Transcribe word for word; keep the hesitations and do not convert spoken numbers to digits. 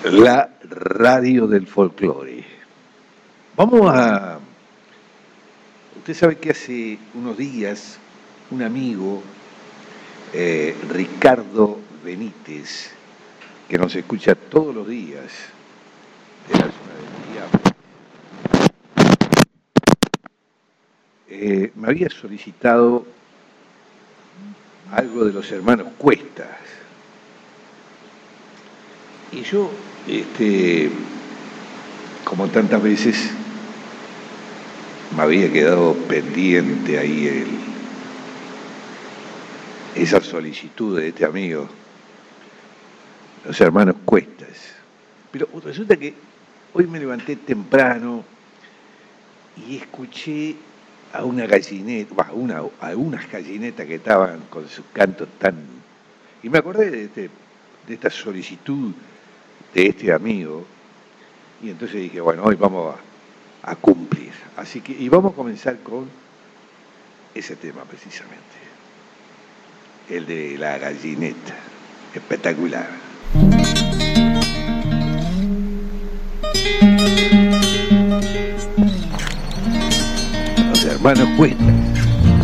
La radio del folclore. Vamos a... Usted sabe que hace unos días un amigo, eh, Ricardo Benítez, que nos escucha todos los días de la zona del Diablo, eh, me había solicitado algo de los hermanos Cuestas. Y yo, este, como tantas veces, me había quedado pendiente ahí el, esa solicitud de este amigo, los hermanos Cuestas. Pero resulta que hoy me levanté temprano y escuché a una gallineta, bah, una, a unas gallinetas que estaban con sus cantos tan... Y me acordé de, este, de esta solicitud de este amigo, y entonces dije, bueno, hoy vamos a, a cumplir. Así que, y vamos a comenzar con ese tema precisamente, el de la gallineta, espectacular. Los hermanos Cuestas.